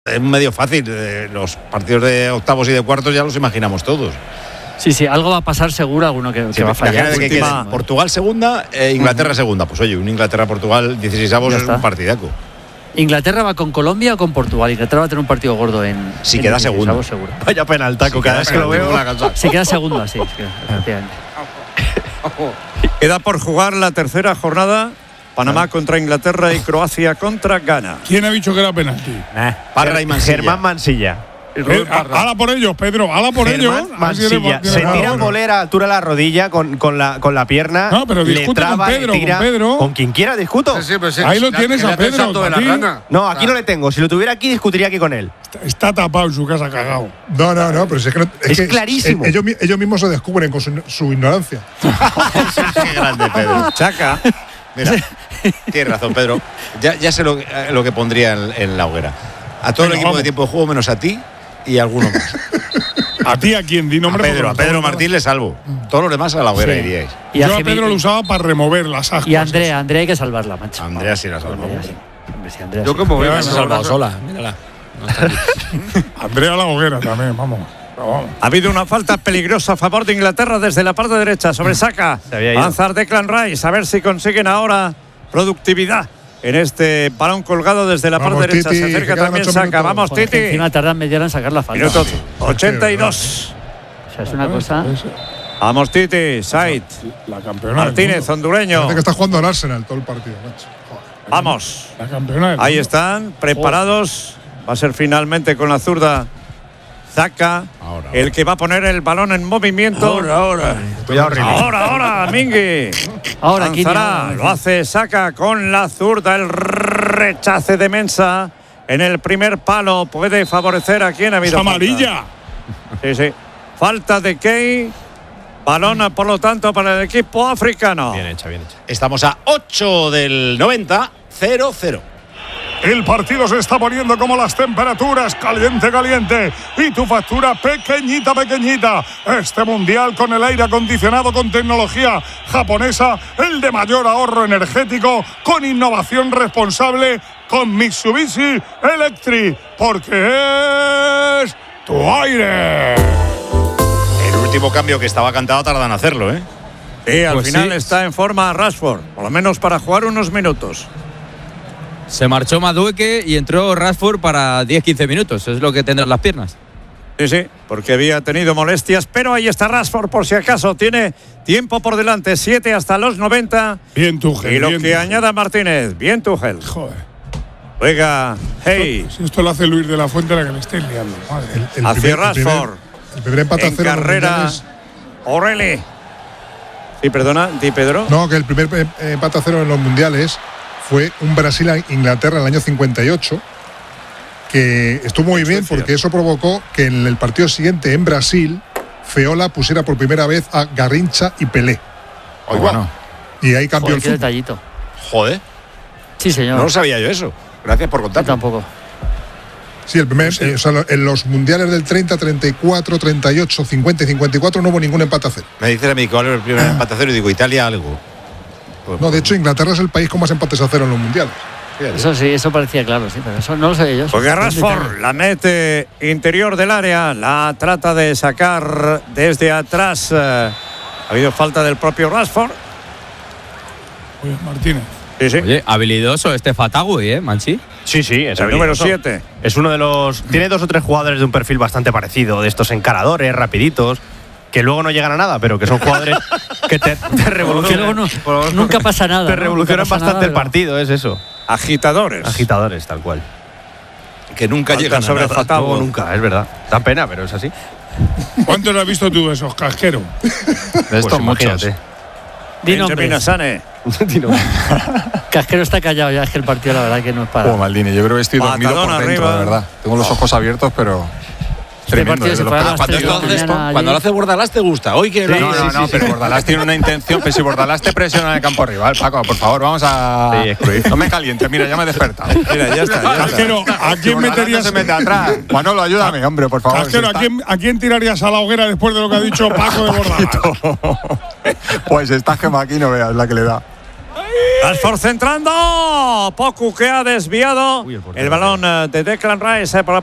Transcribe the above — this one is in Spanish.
Es medio fácil. Los partidos de octavos y de cuartos ya los imaginamos todos. Sí, algo va a pasar seguro, alguno que va a fallar. Que quede Portugal segunda, Inglaterra segunda. Pues oye, un Inglaterra-Portugal 16avos es un partidaco. ¿Inglaterra va con Colombia o con Portugal? Inglaterra va a tener un partido gordo en. Si queda segundo. Seguro. Vaya penaltaco, cada vez que lo veo. Si queda segundo, sí. Efectivamente. Queda por jugar la tercera jornada. Panamá contra Inglaterra y Croacia contra Ghana. ¿Quién ha dicho que era penalti? Parra y Mansilla. Germán Mansilla. Hala por ellos, Pedro, hala por ellos. Mansilla. Se tira Molera a altura de la rodilla con la pierna. No, pero discute con Pedro, Con quien quiera discuto. Sí, ahí lo tienes a Pedro. No, aquí no le tengo. Si lo tuviera aquí, discutiría aquí con él. Está tapado en su casa, cagado. No, pero es que es clarísimo. Ellos mismos se descubren con su ignorancia. Qué grande, Pedro. Chaca. Mira, tienes razón, Pedro. Ya sé lo que pondría en la hoguera. A todo el equipo de tiempo de juego menos a ti y a alguno más. ¿A ti a quién? Di nombre. A Pedro Martín le salvo. Todos los demás a la hoguera iríais. Yo a Pedro lo usaba para remover las ascuas. Y Andrea hay que salvarla, macho. Andrea sí la salvó. Yo como veo, me he salvado sola. Mírala. Andrea a la hoguera también, vamos. Ha habido una falta peligrosa a favor de Inglaterra desde la parte derecha sobre Saka. Avanzar Declan Rice, a ver si consiguen ahora productividad en este balón colgado desde la parte derecha. Se acerca también Saka. Vamos, Titi. Encima tardan media hora en sacar la falta. Minuto 82. O sea, es una cosa. Vamos, Titi, Said. La campeona. Martínez, hondureño. Parece que está jugando al Arsenal todo el partido, macho. Vamos. La campeona. Ahí están, preparados. Va a ser finalmente con la zurda Saka, el que va a poner el balón en movimiento. Ahora, Mingui. Ahora, Lanzará, lo hace Saka con la zurda. El rechace de Mensah en el primer palo puede favorecer a quien ha habido. Amarilla. Sí. Falta de Key. Balón, por lo tanto, para el equipo africano. Bien hecha. Estamos a 8 del 90, 0-0. El partido se está poniendo como las temperaturas, caliente. Y tu factura pequeñita. Este mundial con el aire acondicionado con tecnología japonesa, el de mayor ahorro energético, con innovación responsable, con Mitsubishi Electric, porque es tu aire. El último cambio que estaba cantado tardan en hacerlo, ¿eh? Sí, al final está en forma Rashford, por lo menos para jugar unos minutos. Se marchó Madueke y entró Rashford para 10-15 minutos. Es lo que tendrán las piernas. Sí, porque había tenido molestias, pero ahí está Rashford por si acaso. Tiene tiempo por delante, 7 hasta los 90. Bien Tuchel. Y lo que añada Martínez, bien Tuchel. Joder. Juega, Si esto lo hace Luis de la Fuente, la que me estáis liando. Hacia Rashford. El primer empate a 0 en carrera, O'Reilly. Sí, perdona, di Pedro. No, que el primer empate a 0 en los mundiales fue un Brasil-Inglaterra en el año 58, que estuvo muy bien porque eso provocó que en el partido siguiente en Brasil Feola pusiera por primera vez a Garrincha y Pelé. Y ahí cambió el fútbol. Qué detallito. Joder. Sí, señor. No lo sabía yo eso. Gracias por contarme. Yo tampoco. Sí, el primer, en los mundiales del 30, 34, 38, 50 y 54 no hubo ningún empate a 0. Me dice a mí cuál es el primer empate a 0 y digo Italia algo. No, de hecho Inglaterra es el país con más empates a 0 en los mundiales. Eso sí, eso parecía claro, sí, pero eso no lo sabía yo. Porque Rashford la mete interior del área, la trata de sacar desde atrás. Ha habido falta del propio Rashford. Oye, Martínez. Sí. Oye, habilidoso este Fatagui, Manchi. Sí, es el número 7. Es uno de los. Tiene 2 o 3 jugadores de un perfil bastante parecido, de estos encaradores, rapiditos, que luego no llegan a nada, pero que son jugadores que te revolucionan. Nunca pasa nada. Te revolucionan bastante el partido, es eso. Agitadores, tal cual. Que nunca llegan sobre nada. Fatagui. Nunca, es verdad. Da pena, pero es así. ¿Cuántos has visto tú de esos casqueros? De estos muchos. Di nombres. Casquero está callado ya, es que el partido la verdad que no es para. Maldini, yo creo que estoy dormido por dentro, de verdad. Tengo los ojos abiertos, pero tremendo. Cuando lo hace Bordalás te gusta. Hoy que no, pero Bordalás tiene una intención. Pero si Bordalás te presiona en el campo rival, Paco, por favor, vamos a. No me calientes, mira, ya me he despertado. Mira, ya está. Casquero, ¿a quién meterías? Se mete atrás. Manolo, ayúdame, hombre, por favor. Casquero, ¿a quién tirarías a la hoguera después de lo que ha dicho Paco de Bordalás? Pues esta gema aquí no veas la que le da. Rashford centrando. Poku que ha desviado el balón de Declan Rice por la